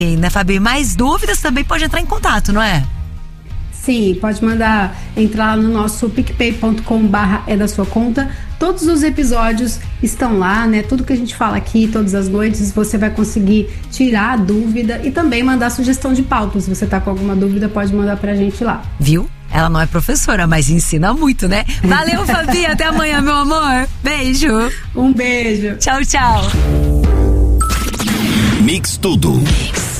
né, Fabi? Mais dúvidas também pode entrar em contato, não é? Sim, pode mandar, entrar no nosso picpay.com/é da sua conta. Todos os episódios estão lá, né? Tudo que a gente fala aqui, todas as noites, você vai conseguir tirar a dúvida e também mandar sugestão de pauta. Se você tá com alguma dúvida, pode mandar pra gente lá. Viu? Ela não é professora, mas ensina muito, né? Valeu, Fabi. Até amanhã, meu amor. Beijo. Um beijo. Tchau, tchau. Mix Tudo.